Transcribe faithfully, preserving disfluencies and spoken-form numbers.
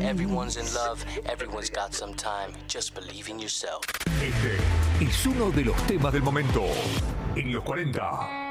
Everyone's in love, everyone's got some time. Just believe in yourself. Este es uno de los temas del momento. En los cuarenta.